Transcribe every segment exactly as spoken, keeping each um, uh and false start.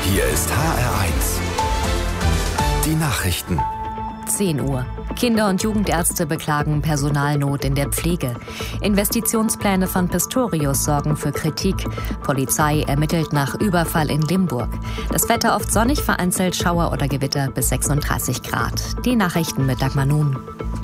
Hier ist H R eins. Die Nachrichten. zehn Uhr. Kinder- und Jugendärzte beklagen Personalnot in der Pflege. Investitionspläne von Pistorius sorgen für Kritik. Polizei ermittelt nach Überfall in Limburg. Das Wetter oft sonnig, vereinzelt Schauer oder Gewitter bis sechsunddreißig Grad. Die Nachrichten mit Dagmar Nun.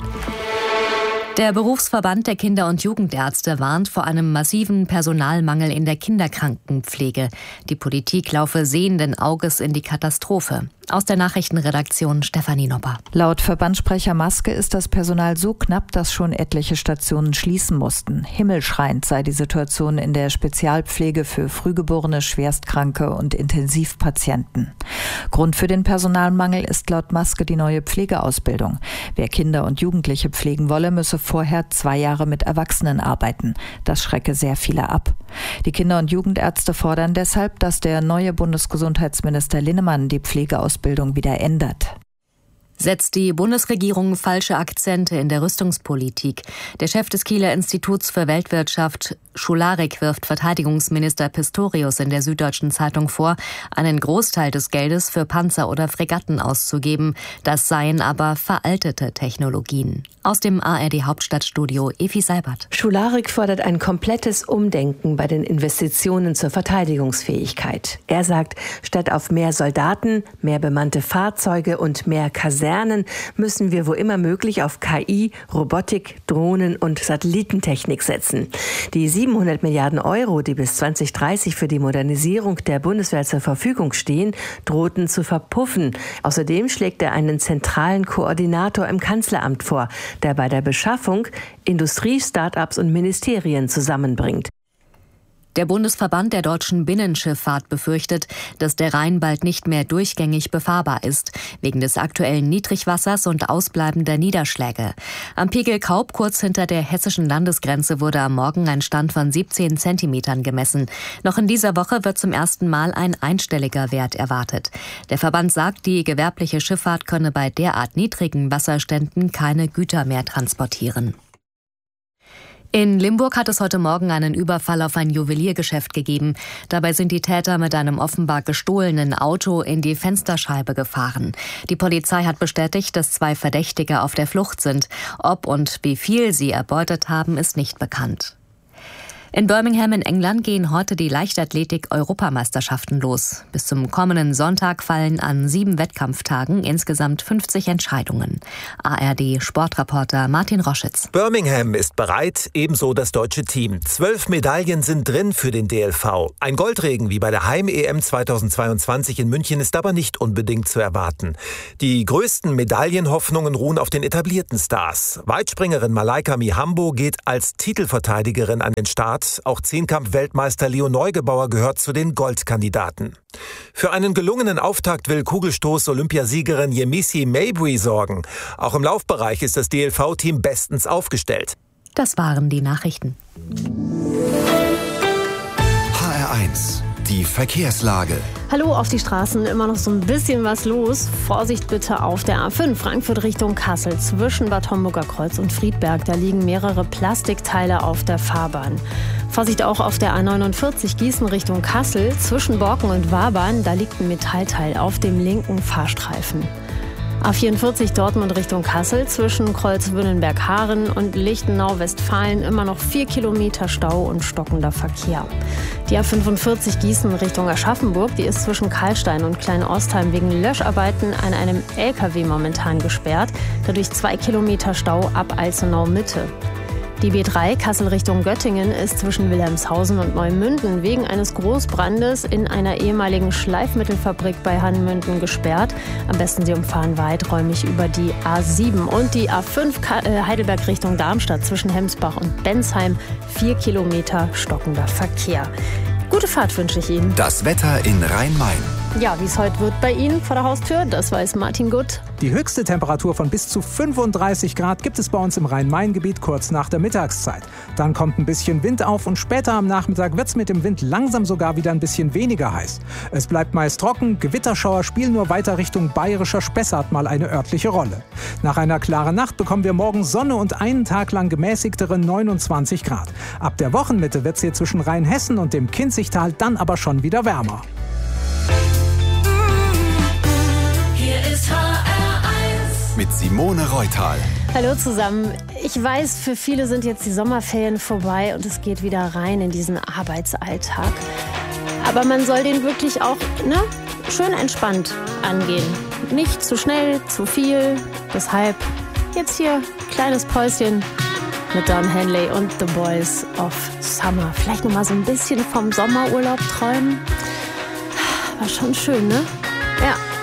Der Berufsverband der Kinder- und Jugendärzte warnt vor einem massiven Personalmangel in der Kinderkrankenpflege. Die Politik laufe sehenden Auges in die Katastrophe. Aus der Nachrichtenredaktion Stefanie Nopper. Laut Verbandssprecher Maske ist das Personal so knapp, dass schon etliche Stationen schließen mussten. Himmelschreiend sei die Situation in der Spezialpflege für Frühgeborene, Schwerstkranke und Intensivpatienten. Grund für den Personalmangel ist laut Maske die neue Pflegeausbildung. Wer Kinder und Jugendliche pflegen wolle, müsse vorher zwei Jahre mit Erwachsenen arbeiten. Das schrecke sehr viele ab. Die Kinder- und Jugendärzte fordern deshalb, dass der neue Bundesgesundheitsminister Linnemann die Pflegeausbildung wieder ändert. Setzt die Bundesregierung falsche Akzente in der Rüstungspolitik. Der Chef des Kieler Instituts für Weltwirtschaft, Schularik, wirft Verteidigungsminister Pistorius in der Süddeutschen Zeitung vor, einen Großteil des Geldes für Panzer oder Fregatten auszugeben. Das seien aber veraltete Technologien. Aus dem A R D-Hauptstadtstudio Evi Seibert. Schularik fordert ein komplettes Umdenken bei den Investitionen zur Verteidigungsfähigkeit. Er sagt, statt auf mehr Soldaten, mehr bemannte Fahrzeuge und mehr Kasernen müssen wir wo immer möglich auf K I, Robotik, Drohnen und Satellitentechnik setzen. Die siebenhundert Milliarden Euro, die bis zwanzig dreißig für die Modernisierung der Bundeswehr zur Verfügung stehen, drohten zu verpuffen. Außerdem schlägt er einen zentralen Koordinator im Kanzleramt vor, der bei der Beschaffung Industrie, Start-ups und Ministerien zusammenbringt. Der Bundesverband der deutschen Binnenschifffahrt befürchtet, dass der Rhein bald nicht mehr durchgängig befahrbar ist, wegen des aktuellen Niedrigwassers und ausbleibender Niederschläge. Am Pegel Kaub, kurz hinter der hessischen Landesgrenze, wurde am Morgen ein Stand von siebzehn Zentimetern gemessen. Noch in dieser Woche wird zum ersten Mal ein einstelliger Wert erwartet. Der Verband sagt, die gewerbliche Schifffahrt könne bei derart niedrigen Wasserständen keine Güter mehr transportieren. In Limburg hat es heute Morgen einen Überfall auf ein Juweliergeschäft gegeben. Dabei sind die Täter mit einem offenbar gestohlenen Auto in die Fensterscheibe gefahren. Die Polizei hat bestätigt, dass zwei Verdächtige auf der Flucht sind. Ob und wie viel sie erbeutet haben, ist nicht bekannt. In Birmingham in England gehen heute die Leichtathletik-Europameisterschaften los. Bis zum kommenden Sonntag fallen an sieben Wettkampftagen insgesamt fünfzig Entscheidungen. A R D-Sportreporter Martin Roschitz. Birmingham ist bereit, ebenso das deutsche Team. Zwölf Medaillen sind drin für den D L V. Ein Goldregen wie bei der Heim-E M zweitausendzweiundzwanzig in München ist aber nicht unbedingt zu erwarten. Die größten Medaillenhoffnungen ruhen auf den etablierten Stars. Weitspringerin Malaika Mihambo geht als Titelverteidigerin an den Start. Auch Zehnkampf-Weltmeister Leo Neugebauer gehört zu den Goldkandidaten. Für einen gelungenen Auftakt will Kugelstoß-Olympiasiegerin Yemisi Mabry sorgen. Auch im Laufbereich ist das D L V-Team bestens aufgestellt. Das waren die Nachrichten. H R eins. Die Verkehrslage. Hallo, auf die Straßen immer noch so ein bisschen was los. Vorsicht bitte auf der A fünf Frankfurt Richtung Kassel zwischen Bad Homburger Kreuz und Friedberg. Da liegen mehrere Plastikteile auf der Fahrbahn. Vorsicht auch auf der A neunundvierzig Gießen Richtung Kassel zwischen Borken und Wabern. Da liegt ein Metallteil auf dem linken Fahrstreifen. A vierundvierzig Dortmund Richtung Kassel zwischen Kreuzwünnenberg-Haaren und Lichtenau-Westfalen immer noch vier Kilometer Stau und stockender Verkehr. Die A fünfundvierzig Gießen Richtung Aschaffenburg, die ist zwischen Karlstein und Kleinostheim wegen Löscharbeiten an einem L K W momentan gesperrt. Dadurch zwei Kilometer Stau ab Alzenau-Mitte. Die B drei Kassel Richtung Göttingen ist zwischen Wilhelmshausen und Neumünden wegen eines Großbrandes in einer ehemaligen Schleifmittelfabrik bei Hanmünden gesperrt. Am besten Sie umfahren weiträumig über die A sieben und die A fünf Heidelberg Richtung Darmstadt zwischen Hemsbach und Bensheim. Vier Kilometer stockender Verkehr. Gute Fahrt wünsche ich Ihnen. Das Wetter in Rhein-Main. Ja, wie es heute wird bei Ihnen vor der Haustür, das weiß Martin Gutt. Die höchste Temperatur von bis zu fünfunddreißig Grad gibt es bei uns im Rhein-Main-Gebiet kurz nach der Mittagszeit. Dann kommt ein bisschen Wind auf und später am Nachmittag wird es mit dem Wind langsam sogar wieder ein bisschen weniger heiß. Es bleibt meist trocken, Gewitterschauer spielen nur weiter Richtung bayerischer Spessart mal eine örtliche Rolle. Nach einer klaren Nacht bekommen wir morgen Sonne und einen Tag lang gemäßigtere neunundzwanzig Grad. Ab der Wochenmitte wird es hier zwischen Rheinhessen und dem Kinzigtal dann aber schon wieder wärmer. ist H R eins. Mit Simone Reutal. Hallo zusammen. Ich weiß, für viele sind jetzt die Sommerferien vorbei und es geht wieder rein in diesen Arbeitsalltag. Aber man soll den wirklich auch, ne, schön entspannt angehen. Nicht zu schnell, zu viel. Deshalb jetzt hier kleines Päuschen mit Don Henley und The Boys of Summer. Vielleicht noch mal so ein bisschen vom Sommerurlaub träumen. War schon schön, ne? Ja.